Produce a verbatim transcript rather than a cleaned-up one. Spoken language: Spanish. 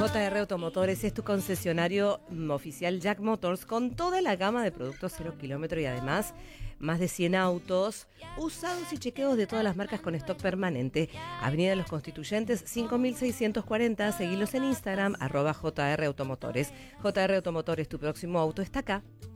J R Automotores es tu concesionario oficial Jack Motors con toda la gama de productos cero kilómetro y además más de cien autos usados y chequeos de todas las marcas con stock permanente. Avenida de los Constituyentes cinco mil seiscientos cuarenta. Seguilos en Instagram arroba J R Automotores. J R Automotores, tu próximo auto está acá.